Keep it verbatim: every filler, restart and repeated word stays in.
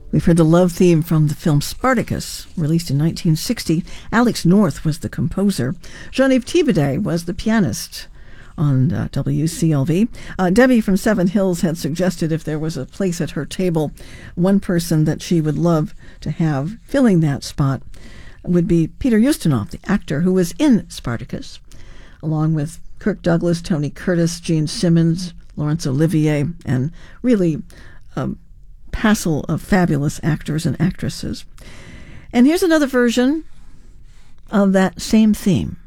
We've heard the love theme from the film Spartacus, released in nineteen sixty. Alex North was the composer. Jean-Yves Thibaudet was the pianist on uh, W C L V. Uh, Debbie from Seven Hills had suggested if there was a place at her table, one person that she would love to have filling that spot would be Peter Ustinov, the actor who was in Spartacus, along with Kirk Douglas, Tony Curtis, Gene Simmons, Laurence Olivier, and really a passel of fabulous actors and actresses. And here's another version of that same theme.